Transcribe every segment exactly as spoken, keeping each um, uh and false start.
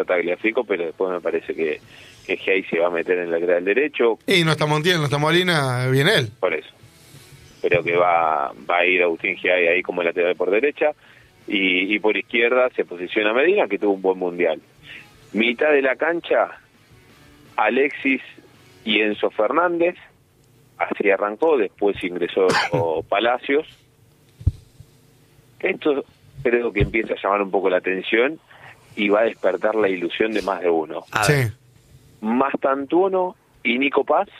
Tagliafico, pero después me parece que, que Hay se va a meter en el lateral derecho. Y no está Montiel, no está Molina, viene él. Por eso. Creo que va, va a ir Agustín Hay ahí como lateral por derecha. Y, y por izquierda se posiciona Medina, que tuvo un buen mundial. Mitad de la cancha, Alexis y Enzo Fernández. Así arrancó, después ingresó Palacios. Esto creo que empieza a llamar un poco la atención y va a despertar la ilusión de más de uno. Sí. Mastantuono y Nico Paz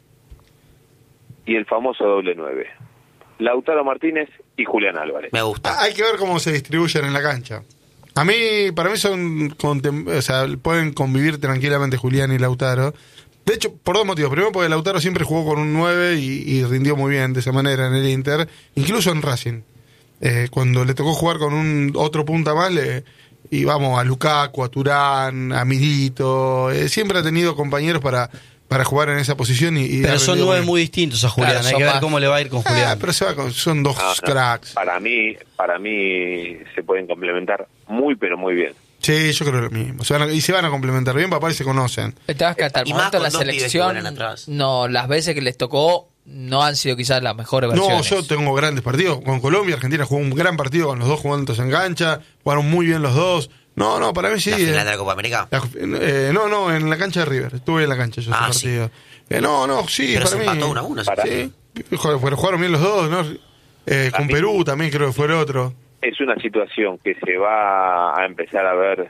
y el famoso doble nueve. Lautaro Martínez y Julián Álvarez. Me gusta. Hay que ver cómo se distribuyen en la cancha. A mí, para mí son, contem- o sea, pueden convivir tranquilamente Julián y Lautaro. De hecho, por dos motivos. Primero, porque Lautaro siempre jugó con un nueve y, y rindió muy bien de esa manera en el Inter, incluso en Racing. Eh, cuando le tocó jugar con un otro punta más, le, y vamos a Lukaku, a Turán, a Milito, eh, siempre ha tenido compañeros para, para jugar en esa posición. Y, y pero son nueve muy distintos a Julián, Claro, hay que ver más... cómo le va a ir con Julián. Ah, pero se va con, son dos No, no, cracks. Para mí, para mí se pueden complementar muy, pero muy bien. Sí, yo creo lo mismo. Se van a, y se van a complementar bien, papá, y se conocen. El tema es que hasta el Y más momento con la dos pibes que selección, vuelan atrás. no, las veces que les tocó no han sido quizás las mejores No, versiones. yo tengo grandes partidos. Con Colombia, Argentina jugó un gran partido con los dos juntos en cancha. Jugaron muy bien los dos. No, no, para mí sí. La final eh, de la Copa América. la- eh, no, no, en la cancha de River. Estuve en la cancha yo Ah, ese sí. partido. Eh, no, no, sí, Pero para se mí. empató uno a uno, Para- Sí, Joder, pero jugaron bien los dos, ¿no? Eh, con Perú también creo que fue el otro. Es una situación que se va a empezar a ver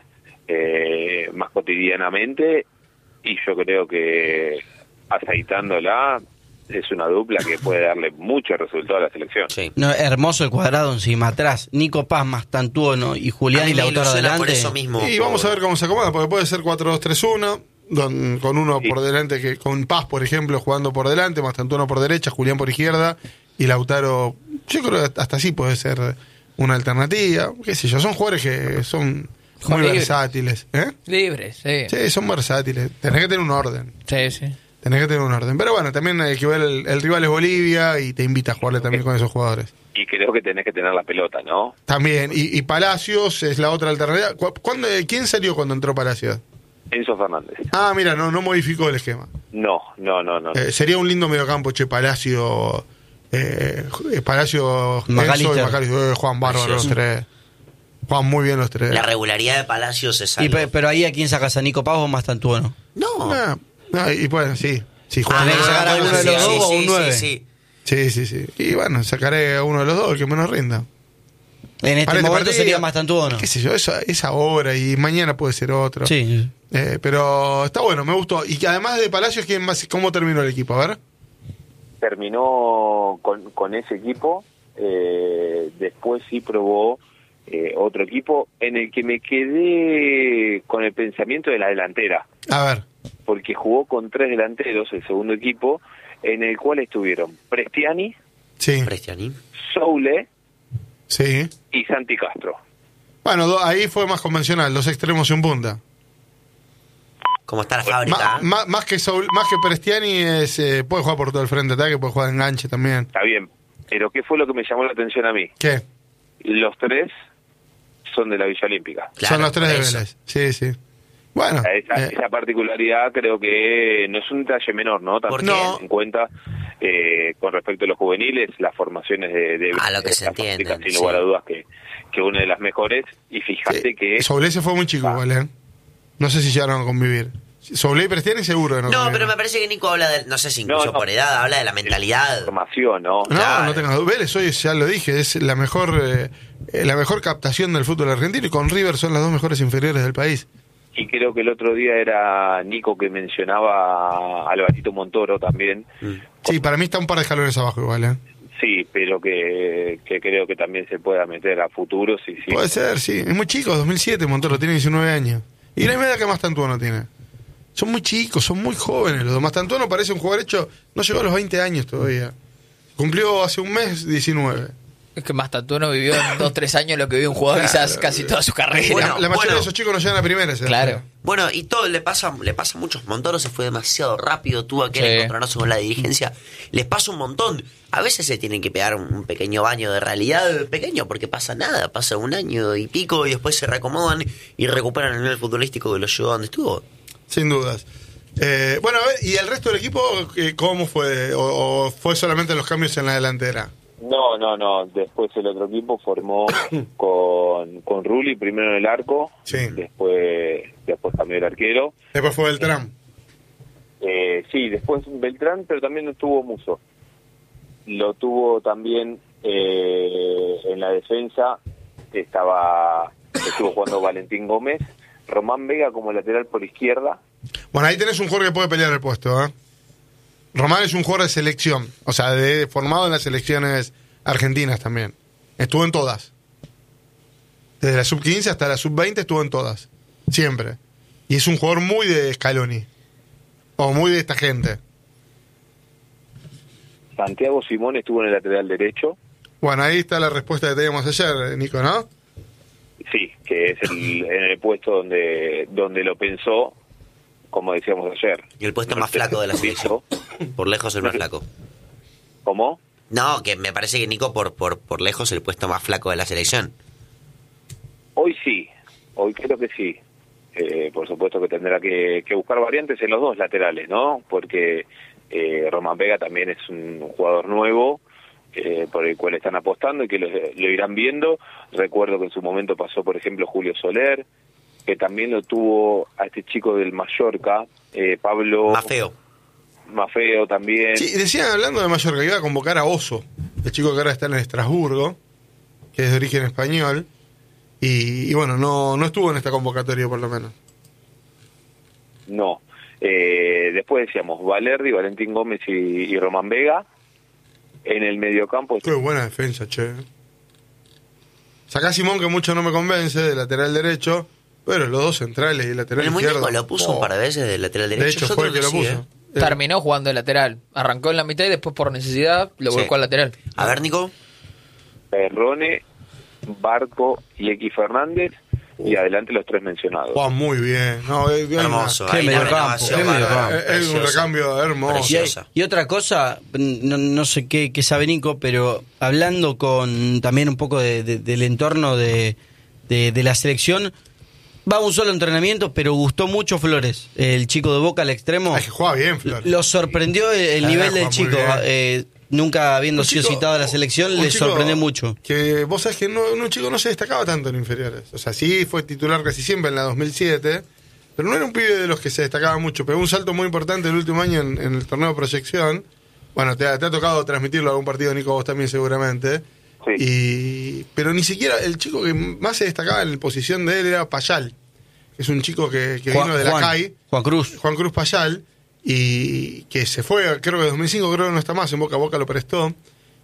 eh, más cotidianamente y yo creo que aceitándola es una dupla que puede darle mucho resultado a la selección. Sí. No, hermoso el cuadrado encima atrás. Nico Paz, Mastantuono y A Julián mí y me Lautaro ilusiona adelante. por eso mismo. Y vamos a ver cómo se acomoda, porque puede ser cuatro dos tres uno, don- con uno Sí. por delante, que con Paz, por ejemplo, jugando por delante, Mastantuono por derecha, Julián por izquierda, y Lautaro, yo creo que hasta así puede ser una alternativa. Qué sé yo, son jugadores que son muy Libres. versátiles. ¿eh? Libres, sí. Sí, son versátiles. Tenés que tener un orden. Sí, sí. Tenés que tener un orden. Pero bueno, también hay que ver, el, el rival es Bolivia y te invita a jugarle también con esos jugadores. Y creo que tenés que tener la pelota, ¿no? También, y, y Palacios es la otra alternativa. ¿Cu- ¿Cuándo, ¿Quién salió cuando entró Palacios? Enzo Fernández. Ah, mira, no, no modificó el esquema. No, no, no, no. Eh, sería un lindo mediocampo, che, Palacio, eh, Palacio, Enzo y Macalister. Macalister. Eh, Juan bárbaro los Precioso. tres. Juan muy bien los tres. La regularidad de Palacios es Y algo. pe- pero ahí a quién sacas, a Nico Paz o Mastantuono. No. Ah, no, y bueno, sí. Sí, Ah, Juan, tenés que sacar a bueno, uno de sí, los sí, dos o sí, un sí, nueve. sí. sí, sí, sí. Y bueno, sacaré a uno de los dos, el que menos rinda. En este Para momento partido, sería Mastantuono. Qué sé yo, eso es ahora y mañana puede ser otro. Sí. Eh, pero está bueno, me gustó. Y que además de Palacios, ¿quién más, ¿cómo terminó el equipo? A ver. Terminó con, con ese equipo, eh, después sí probó eh, otro equipo en el que me quedé con el pensamiento de la delantera, A ver. porque jugó con tres delanteros, el segundo equipo, en el cual estuvieron Prestiani, Sí, Prestiani. Soule sí. y Santi Castro. Bueno, do- ahí fue más convencional, dos extremos y un punta. ¿Cómo está la Ma- fábrica? ma- más que Saul- más que Prestiani es, eh, puede jugar por todo el frente de ataque, puede jugar de enganche también. Está bien, pero ¿qué fue lo que me llamó la atención a mí? ¿Qué? Los tres son de la Villa Olímpica. Claro, Son los tres por de eso. Vélez. Sí, sí. Bueno, Esa, eh, esa particularidad creo que no es un detalle menor, ¿no? ¿Por También qué? en cuenta eh, con respecto a los juveniles, las formaciones de, de Ah, lo que se la entiende, fábrica, sin sí. lugar a dudas que, que una de las mejores. Y fíjate sí. que Soule se fue muy chico, Ah. igual, ¿eh? No sé si llegaron a convivir. Soule y Prestiani seguro que no No, convivieron. pero me parece que Nico habla de, no sé si incluso No, no. por edad, habla de la mentalidad. formación, ¿no? No, Claro. no tengas dudas. Vélez hoy, ya lo dije, es la mejor eh, eh, la mejor captación del fútbol argentino y con River son las dos mejores inferiores del país. Y creo que el otro día era Nico que mencionaba a Alvarito Montoro también. Sí, para mí está un par de escalones abajo igual, ¿eh? Sí, pero que, que creo que también se pueda meter a futuro. Sí, sí. Puede ser, sí. Es muy chico, dos mil siete Montoro, tiene diecinueve años. Y la media que Mastantuono tiene. Son muy chicos, son muy jóvenes. Los dos Mastantuono parece un jugador hecho, no llegó a los veinte años todavía. Cumplió hace un mes diecinueve. Es que Mastantuono vivió en dos, tres años lo que vivió un jugador Claro. quizás casi toda su carrera. Bueno, la, la mayoría bueno. de esos chicos no llegan a primera. ¿sí? Claro. Bueno, y todo le pasa, le pasa a muchos. Montoro se fue demasiado rápido, tuvo aquel Sí. encontronazo con la dirigencia. Les pasa un montón. A veces se tienen que pegar un, un pequeño baño de realidad, pequeño, porque pasa nada, pasa un año y pico y después se reacomodan y recuperan el nivel futbolístico que los llevó donde estuvo. Sin dudas. Eh, bueno, a ver, ¿y el resto del equipo eh, cómo fue? ¿O, o fue solamente los cambios en la delantera? No, no, no. Después el otro equipo formó con, con Rulli primero en el arco. Sí. Después, después cambió el arquero. Después fue Beltrán. Eh, sí, después Beltrán, pero también lo tuvo Muso. Lo tuvo también eh, en la defensa. Estaba, estuvo jugando Valentín Gómez. Román Vega como lateral por izquierda. Bueno, ahí tenés un jugador que puede pelear el puesto, ¿eh? Román es un jugador de selección, o sea, de, formado en las selecciones argentinas también. Estuvo en todas. Desde la sub quince hasta la sub veinte estuvo en todas. Siempre. Y es un jugador muy de Scaloni. O muy de esta gente. Santiago Simón estuvo en el lateral derecho. Bueno, ahí está la respuesta que teníamos ayer, Nico, ¿no? Sí, que es el, en el puesto donde, donde lo pensó, como decíamos ayer. Y el puesto No más sé flaco de la si selección. Por lejos el más flaco. ¿Cómo? No, que me parece que Nico por, por, por lejos el puesto más flaco de la selección. Hoy sí, hoy creo que sí. Eh, por supuesto que tendrá que, que buscar variantes en los dos laterales, ¿no? Porque eh, Román Vega también es un jugador nuevo, eh, por el cual están apostando y que lo, lo irán viendo. Recuerdo que en su momento pasó, por ejemplo, Julio Soler, que también lo tuvo a este chico del Mallorca, eh, Pablo... Más feo. Mafeo también. Sí, decían, hablando de Mallorca, que iba a convocar a Oso, el chico que ahora está en Estrasburgo, que es de origen español, y, y bueno, no, no estuvo en esta convocatoria por lo menos. No. Eh, después decíamos Valerdi, Valentín Gómez y, y Román Vega. En el mediocampo... Qué buena defensa, che. Sacá a Simón, que mucho no me convence, de lateral derecho, pero los dos centrales y el lateral El izquierdo... muñeco lo puso Oh. un par de veces del lateral derecho. De hecho, Yo fue el creo que lo sí, puso. ¿eh? Eh, Terminó jugando de lateral. Arrancó en la mitad y después por necesidad lo Sí. volcó al lateral. A ver, Nico. Perrone, Barco y X Fernández. Y adelante los tres mencionados. Juega muy bien. No, es, es una- Hermoso. Qué ahí la mediocampo, renovación, qué bárbaro, mediocampo. es, es un preciosa. recambio hermoso. Y, hay- Preciosa. y otra cosa, no, no sé qué, qué sabe Nico, pero hablando con también un poco de- de- del entorno de, de, de la selección, va a un solo entrenamiento, pero gustó mucho Flores, el chico de Boca al extremo. Es que juega bien, Flores. Lo sorprendió el, el Ah, nivel juega del muy chico. bien. eh, nunca habiendo Un sido chico- citado a la selección, un le chico sorprendió mucho. Que vos sabés que no, un chico no se destacaba tanto en inferiores. O sea, sí fue titular casi siempre en la dos mil siete, pero no era un pibe de los que se destacaba mucho. Pegó un salto muy importante el último año en, en el torneo de proyección. Bueno, te ha, te ha tocado transmitirlo a algún partido, Nico, vos también seguramente. Sí. Y, pero ni siquiera el chico que más se destacaba en la posición de él era Payal. Que es un chico que, que Juan, vino de la Juan- C A I. Juan Cruz. Juan Cruz Payal, y que se fue, creo que en dos mil cinco, creo que no está más, en Boca a Boca lo prestó,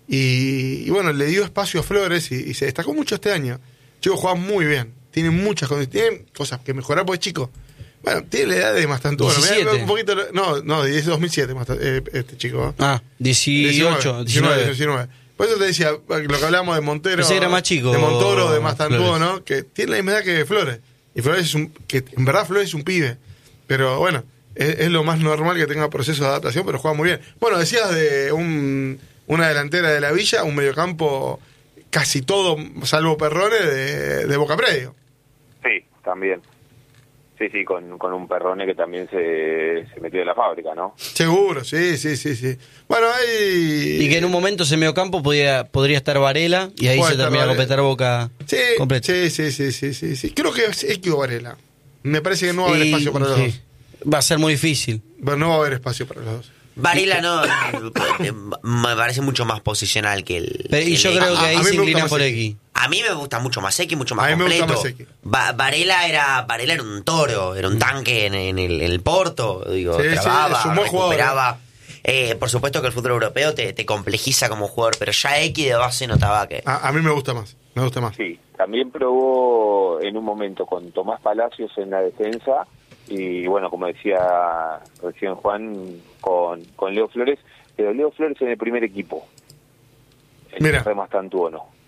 y, y bueno, le dio espacio a Flores y, y se destacó mucho este año. El chico juega muy bien, tiene muchas cosas, tiene cosas que mejorar porque es chico. Bueno, tiene la edad de Mastantuono. Mirá, diecisiete. un poquito, no, no, de dos mil siete, Mastan- eh, este chico. ¿eh? Ah, dieciocho, diecinueve, diecinueve. diecinueve. Por eso te decía, lo que hablábamos de Montero, Pensé que era más chico, de Montoro, de Mastantuono, Flores. que tiene la misma edad que Flores. Y Flores es un, que en verdad Flores es un pibe. Pero bueno, es, es lo más normal que tenga proceso de adaptación, pero juega muy bien. Bueno, decías de un, una delantera de la Villa, un mediocampo casi todo, salvo Perrone, de, de Boca Predio. Sí, también. Sí, sí, con, con un Perrone que también se, se metió en la fábrica, ¿no? Seguro, sí, sí, sí, sí. Bueno, ahí... Y que en un momento ese mediocampo podía, podría estar Varela y ahí Puede se estar termina de Varela. completar Boca Sí, completo. sí, sí, sí, sí, sí, sí. Creo que es Equio Varela. Me parece que no va a haber Y- espacio para los sí. dos. Va a ser muy difícil. Pero no va a haber espacio para los dos. Varela no, eh, me parece mucho más posicional que el. Pero- y el yo X. creo que a- ahí a mí se me gusta inclina más por X. X. A mí me gusta mucho más X, mucho más A mí me gusta completo. más X. Va- Varela era Varela era un toro, era un tanque en, en el, en el Porto, digo, Sí, sí, trababa, es un buen jugador. recuperaba. Eh, por supuesto que el fútbol europeo te, te complejiza como jugador, pero ya X de base notaba que. A, a mí me gusta más. Me gusta más. Sí, también probó en un momento con Tomás Palacios en la defensa y bueno, como decía recién Juan, con, con Leo Flores, pero Leo Flores en el primer equipo. El Mira. Re Mastantuono.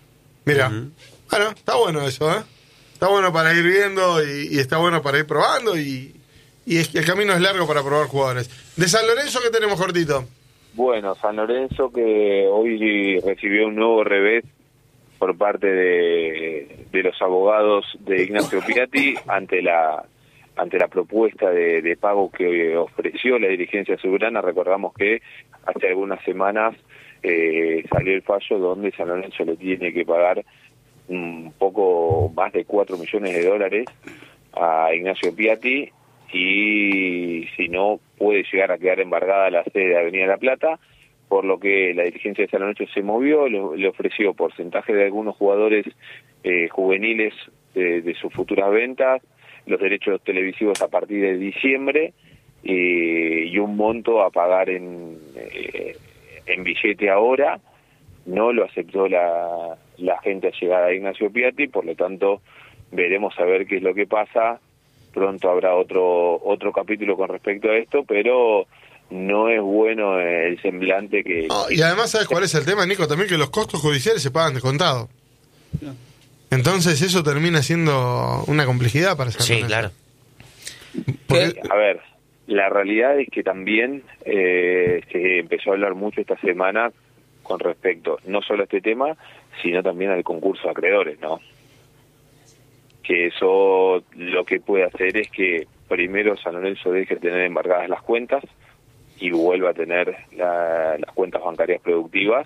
Mira, Ujú. bueno, está bueno eso, ¿eh? Está bueno para ir viendo y, y está bueno para ir probando y, y es, el camino es largo para probar jugadores. ¿De San Lorenzo qué tenemos, cortito? Bueno, San Lorenzo que hoy recibió un nuevo revés por parte de, de los abogados de Ignacio Piatti ante la ante la propuesta de, de pago que ofreció la dirigencia azulgrana. Recordamos que hace algunas semanas eh, salió el fallo donde San Lorenzo le tiene que pagar un poco más de cuatro millones de dólares a Ignacio Piatti y si no puede llegar a quedar embargada la sede de Avenida La Plata, por lo que la dirigencia de San Lorenzo se movió, le, le ofreció porcentaje de algunos jugadores eh, juveniles de, de sus futuras ventas, los derechos televisivos a partir de diciembre eh, y un monto a pagar en, eh, en billete ahora. No lo aceptó la, la gente allegada a Ignacio Piatti, por lo tanto veremos a ver qué es lo que pasa. Pronto habrá otro otro capítulo con respecto a esto, pero no es bueno el semblante que... No, y además, ¿sabes cuál es el tema, Nico? También que los costos judiciales se pagan de contado. Entonces eso termina siendo una complejidad para San Sí, Lorenzo. claro. Porque- A ver, la realidad es que también eh, se empezó a hablar mucho esta semana con respecto no solo a este tema, sino también al concurso de acreedores, ¿no? Que eso lo que puede hacer es que primero San Lorenzo deje de tener embargadas las cuentas y vuelva a tener la, las cuentas bancarias productivas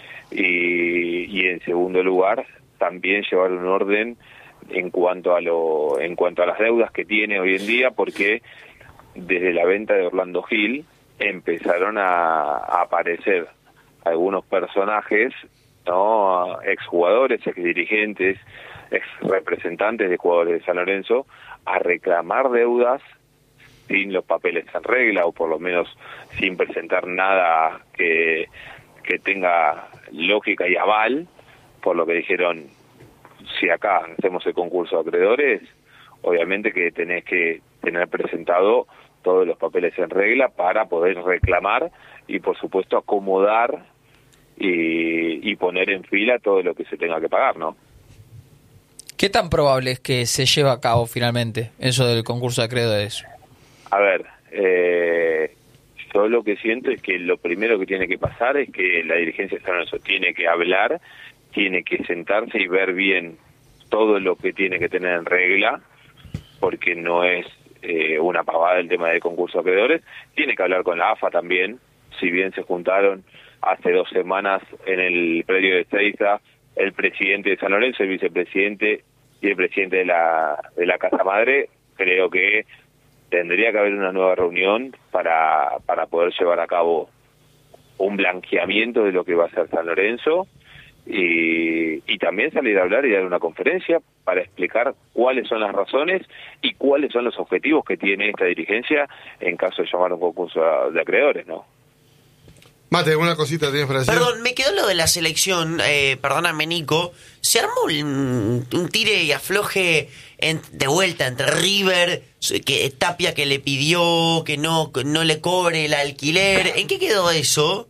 y, y en segundo lugar también llevar un orden en cuanto a lo en cuanto a las deudas que tiene hoy en día, porque desde la venta de Orlando Gil empezaron a, a aparecer algunos personajes, no, exjugadores, exdirigentes, ex representantes de jugadores de San Lorenzo a reclamar deudas sin los papeles en regla o por lo menos sin presentar nada que, que tenga lógica y aval, por lo que dijeron, si acá hacemos el concurso de acreedores, obviamente que tenés que tener presentado todos los papeles en regla para poder reclamar y por supuesto acomodar y, y poner en fila todo lo que se tenga que pagar, ¿no? ¿Qué tan probable es que se lleve a cabo finalmente eso del concurso de acreedores? A ver, eh, yo lo que siento es que lo primero que tiene que pasar es que la dirigencia de San Lorenzo tiene que hablar, tiene que sentarse y ver bien todo lo que tiene que tener en regla, porque no es eh, una pavada el tema del concurso de acreedores. Tiene que hablar con la A F A también, si bien se juntaron hace dos semanas en el predio de Ezeiza el presidente de San Lorenzo, el vicepresidente y el presidente de la, de la Casa Madre. Creo que tendría que haber una nueva reunión para, para poder llevar a cabo un blanqueamiento de lo que va a ser San Lorenzo y, y también salir a hablar y dar una conferencia para explicar cuáles son las razones y cuáles son los objetivos que tiene esta dirigencia en caso de llamar a un concurso de acreedores, ¿no? Mate, ¿alguna cosita tienes para decir? Perdón, me quedó lo de la selección, eh, perdóname Nico, se armó un, un tire y afloje en- de vuelta entre River, que Tapia que le pidió que no, que no le cobre el alquiler, ¿en qué quedó eso?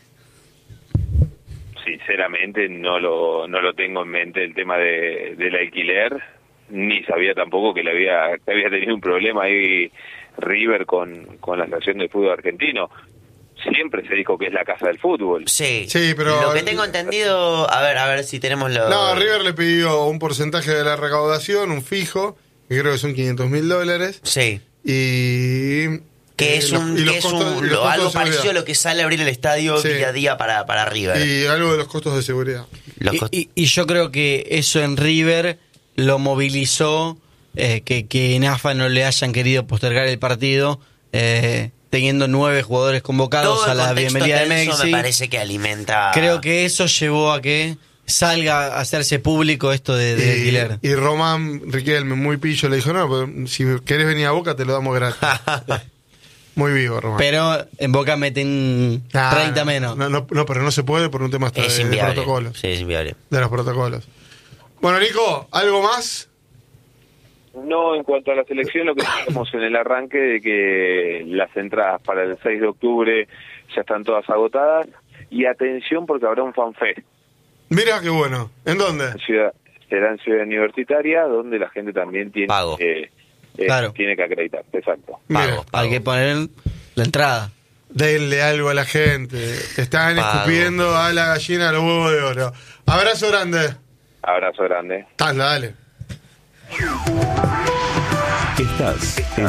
Sinceramente no lo no lo tengo en mente el tema de, del alquiler, ni sabía tampoco que le había que había tenido un problema ahí River con, con la Asociación de Fútbol Argentino. Siempre se dijo que es la casa del fútbol. Sí, Sí, pero- lo que tengo entendido, a ver, a ver si tenemos lo... No, River le pidió un porcentaje de la recaudación, un fijo, que creo que son quinientos mil dólares. Sí, Y. que eh, es los- un, y los que es costos- un- y los lo- costos algo de seguridad. parecido a lo que sale a abrir el estadio Sí. día a día para, para River. Y algo de los costos de seguridad. Los Y, cost- y- y yo creo que eso en River lo movilizó, eh, que, que en A F A no le hayan querido postergar el partido, eh, teniendo nueve jugadores convocados Todo a el la contexto bienvenida de tenso Messi. me parece que alimenta... Creo que eso llevó a que salga a hacerse público esto de, de alquiler. Y, y Román Riquelme, muy pillo, le dijo: No, pues, si querés venir a Boca, te lo damos gratis. Muy vivo, Román. Pero en Boca meten Ah, treinta no, menos. No, no, no, pero no se puede por un tema hasta Es de, de inviable. protocolos. Sí, es inviable. De los protocolos. Bueno, Nico, ¿algo más? No, en cuanto a la selección, lo que dijimos en el arranque de que las entradas para el seis de octubre ya están todas agotadas y atención porque habrá un fanfest Mira qué bueno. ¿En dónde? En ciudad, será en Ciudad Universitaria, donde la gente también tiene, Pago. eh, eh, Claro. tiene que acreditar. Exacto. Mira, Pago. Hay que poner la entrada. denle algo a la gente. Están Pago. escupiendo a la gallina a los huevos de oro. Abrazo grande. Abrazo grande. Dale, dale. Estás